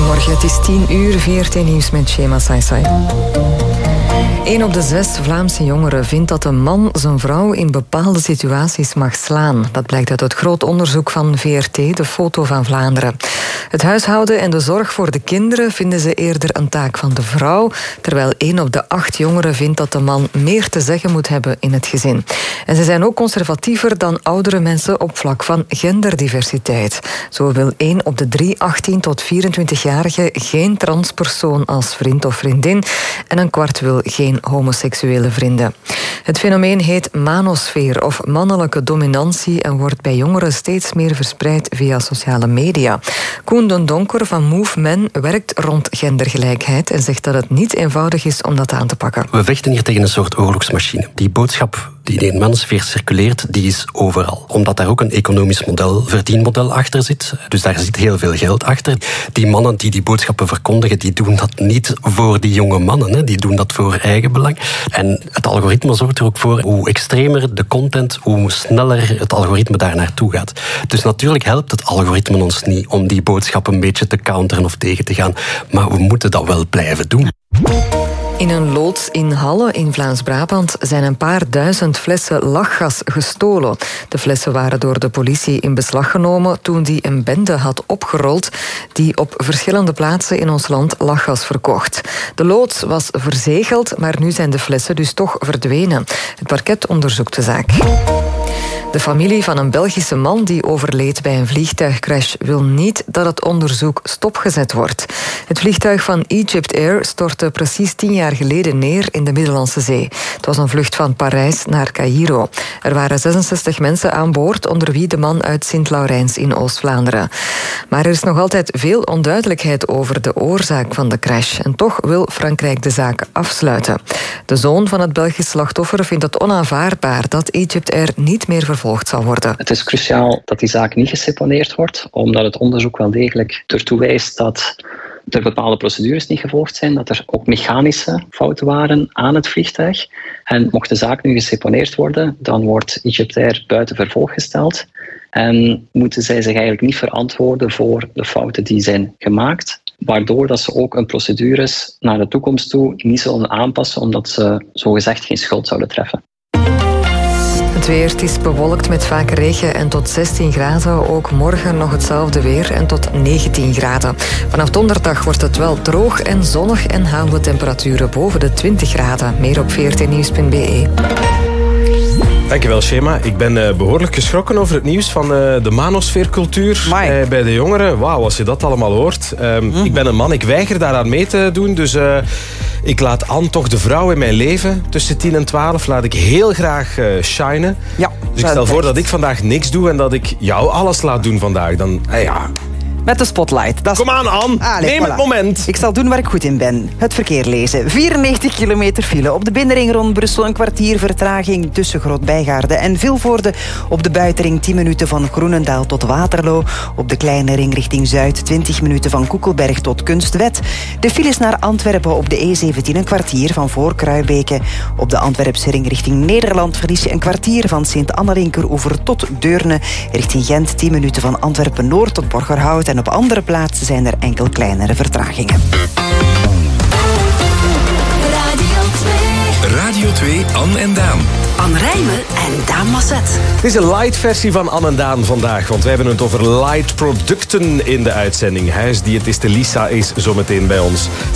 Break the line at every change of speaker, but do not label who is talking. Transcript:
Goedemorgen, het is 10:00, VRT Nieuws met Shema Saisai. 1 op de 6 Vlaamse jongeren vindt dat een man zijn vrouw in bepaalde situaties mag slaan. Dat blijkt uit het groot onderzoek van VRT, de Foto van Vlaanderen. Het huishouden en de zorg voor de kinderen vinden ze eerder een taak van de vrouw, terwijl 1 op de 8 jongeren vindt dat de man meer te zeggen moet hebben in het gezin. En ze zijn ook conservatiever dan oudere mensen op vlak van genderdiversiteit. Zo wil 1 op de 3 18 tot 24-jarigen geen transpersoon als vriend of vriendin en een kwart wil geen homoseksuele vrienden. Het fenomeen heet manosfeer of mannelijke dominantie en wordt bij jongeren steeds meer verspreid via sociale media. Koen den Donker van Move Men werkt rond gendergelijkheid en zegt dat het niet eenvoudig is om dat aan te pakken.
We vechten hier tegen een soort oorlogsmachine. Die boodschap die in de manosfeer circuleert, die is overal. Omdat daar ook een economisch model, verdienmodel achter zit. Dus daar zit heel veel geld achter. Die mannen die die boodschappen verkondigen, die doen dat niet voor die jonge mannen. Hè. Die doen dat voor eigen belang. En het algoritme zorgt er ook voor, hoe extremer de content, hoe sneller het algoritme daar naartoe gaat. Dus natuurlijk helpt het algoritme ons niet om die boodschappen een beetje te counteren of tegen te gaan. Maar we moeten dat wel blijven doen.
In een loods in Halle in Vlaams-Brabant zijn een paar duizend flessen lachgas gestolen. De flessen waren door de politie in beslag genomen toen die een bende had opgerold die op verschillende plaatsen in ons land lachgas verkocht. De loods was verzegeld, maar nu zijn de flessen dus toch verdwenen. Het parket onderzoekt de zaak. De familie van een Belgische man die overleed bij een vliegtuigcrash wil niet dat het onderzoek stopgezet wordt. Het vliegtuig van Egypt Air stortte precies 10 jaar geleden neer in de Middellandse Zee. Het was een vlucht van Parijs naar Caïro. Er waren 66 mensen aan boord, onder wie de man uit Sint-Laurens in Oost-Vlaanderen. Maar er is nog altijd veel onduidelijkheid over de oorzaak van de crash. En toch wil Frankrijk de zaak afsluiten. De zoon van het Belgisch slachtoffer vindt het onaanvaardbaar dat Egypt Air niet meer vervolgd zal worden.
Het is cruciaal dat die zaak niet geseponeerd wordt, omdat het onderzoek wel degelijk ertoe wijst dat er bepaalde procedures niet gevolgd zijn, dat er ook mechanische fouten waren aan het vliegtuig. En mocht de zaak nu geseponeerd worden, dan wordt Egypt Air buiten vervolg gesteld en moeten zij zich eigenlijk niet verantwoorden voor de fouten die zijn gemaakt, waardoor dat ze ook hun procedures naar de toekomst toe niet zullen aanpassen, omdat ze zogezegd geen schuld zouden treffen.
Het weer, het is bewolkt met vaak regen en tot 16 graden. Ook morgen nog hetzelfde weer en tot 19 graden. Vanaf donderdag wordt het wel droog en zonnig en halen we temperaturen boven de 20 graden. Meer op vrtnieuws.be.
Dankjewel, Shema. Ik ben behoorlijk geschrokken over het nieuws van de manosfeercultuur bij de jongeren. Wauw, als je dat allemaal hoort. Ik ben een man, ik weiger daaraan mee te doen. Dus ik laat Anne toch de vrouw in mijn leven. Tussen 10 en 12 laat ik heel graag shinen.
Ja,
dus ik stel voor dat ik vandaag niks doe en dat ik jou alles laat doen vandaag. Dan, ja...
Met de spotlight.
Kom aan, Anne. Neem het moment.
Ik zal doen waar ik goed in ben. Het verkeer lezen. 94 kilometer file. Op de binnenring rond Brussel een kwartier vertraging tussen Groot-Bijgaarde en Vilvoorde. Op de buitenring 10 minuten van Groenendaal tot Waterloo. Op de kleine ring richting Zuid 20 minuten van Koekelberg tot Kunstwet. De files naar Antwerpen op de E17 een kwartier van voor Kruibeke. Op de Antwerpse ring richting Nederland verlies je een kwartier van Sint-Annelinkeroever tot Deurne. Richting Gent 10 minuten van Antwerpen-Noord tot Borgerhout. En op andere plaatsen zijn er enkel kleinere vertragingen.
Radio 2, Anne en Daan.
Anne Rijmen en Daan Masset.
Het is een light versie van Anne en Daan vandaag, want wij hebben het over light producten in de uitzending. Huisdiëtiste Lisa is zometeen bij ons.